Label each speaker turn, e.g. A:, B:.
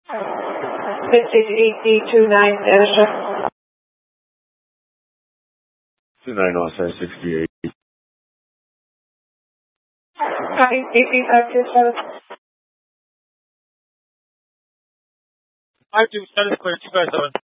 A: Vintage ED29 Edison.
B: 29 offset 68.
A: 527.
C: 527 clear, 257.